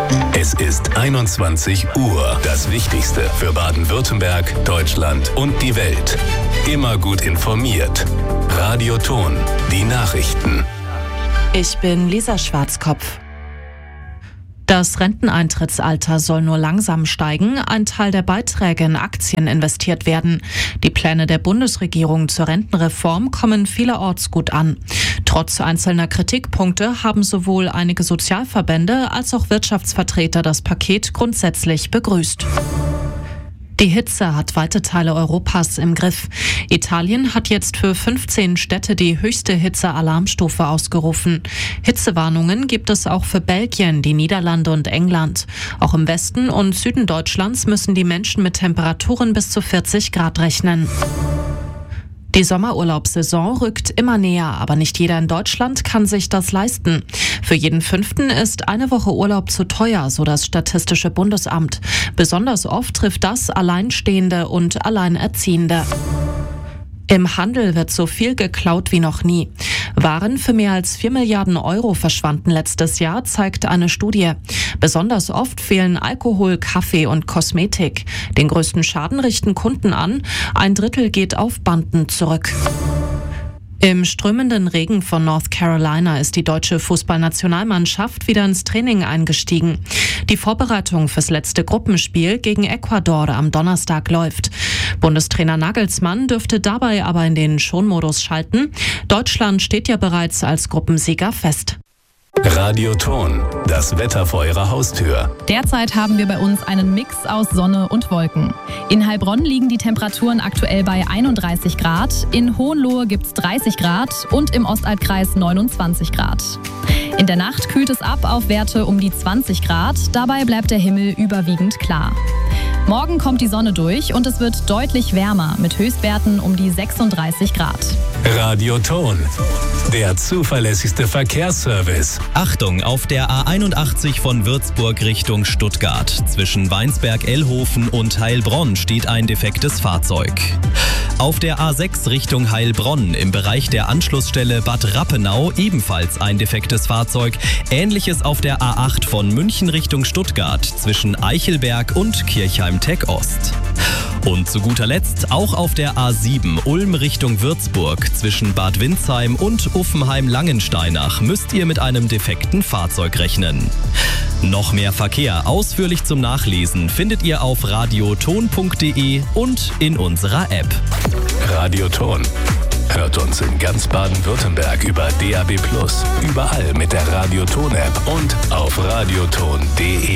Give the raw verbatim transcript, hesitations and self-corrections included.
Es ist einundzwanzig Uhr. Das Wichtigste für Baden-Württemberg, Deutschland und die Welt. Immer gut informiert. Radio Ton, die Nachrichten. Ich bin Lisa Schwarzkopf. Das Renteneintrittsalter soll nur langsam steigen. Ein Teil der Beiträge in Aktien investiert werden. Die Pläne der Bundesregierung zur Rentenreform kommen vielerorts gut an. Trotz einzelner Kritikpunkte haben sowohl einige Sozialverbände als auch Wirtschaftsvertreter das Paket grundsätzlich begrüßt. Die Hitze hat weite Teile Europas im Griff. Italien hat jetzt für fünfzehn Städte die höchste Hitze-Alarmstufe ausgerufen. Hitzewarnungen gibt es auch für Belgien, die Niederlande und England. Auch im Westen und Süden Deutschlands müssen die Menschen mit Temperaturen bis zu vierzig Grad rechnen. Die Sommerurlaubssaison rückt immer näher, aber nicht jeder in Deutschland kann sich das leisten. Für jeden Fünften ist eine Woche Urlaub zu teuer, so das Statistische Bundesamt. Besonders oft trifft das Alleinstehende und Alleinerziehende. Im Handel wird so viel geklaut wie noch nie. Waren für mehr als vier Milliarden Euro verschwanden letztes Jahr, zeigt eine Studie. Besonders oft fehlen Alkohol, Kaffee und Kosmetik. Den größten Schaden richten Kunden an. Ein Drittel geht auf Banden zurück. Im strömenden Regen von North Carolina ist die deutsche Fußballnationalmannschaft wieder ins Training eingestiegen. Die Vorbereitung fürs letzte Gruppenspiel gegen Ecuador am Donnerstag läuft. Bundestrainer Nagelsmann dürfte dabei aber in den Schonmodus schalten. Deutschland steht ja bereits als Gruppensieger fest. Radio Ton, das Wetter vor Ihrer Haustür. Derzeit haben wir bei uns einen Mix aus Sonne und Wolken. In Heilbronn liegen die Temperaturen aktuell bei einunddreißig Grad, in Hohenlohe gibt's dreißig Grad und im Ostalbkreis neunundzwanzig Grad. In der Nacht kühlt es ab auf Werte um die zwanzig Grad, dabei bleibt der Himmel überwiegend klar. Morgen kommt die Sonne durch und es wird deutlich wärmer mit Höchstwerten um die sechsunddreißig Grad. Radio Ton, der zuverlässigste Verkehrsservice. Achtung, auf der A einundachtzig von Würzburg Richtung Stuttgart. Zwischen Weinsberg-Ellhofen und Heilbronn steht ein defektes Fahrzeug. Auf der A sechs Richtung Heilbronn im Bereich der Anschlussstelle Bad Rappenau ebenfalls ein defektes Fahrzeug. Ähnliches auf der A acht von München Richtung Stuttgart zwischen Eichelberg und Kirchheim-Tech Ost. Und zu guter Letzt auch auf der A sieben Ulm Richtung Würzburg zwischen Bad Windsheim und Uffenheim-Langensteinach müsst ihr mit einem defekten Fahrzeug rechnen. Noch mehr Verkehr ausführlich zum Nachlesen findet ihr auf radioton punkt de und in unserer App. Radio Ton. Hört uns in ganz Baden-Württemberg über D A B plus, überall mit der Radio Ton App und auf radioton punkt de.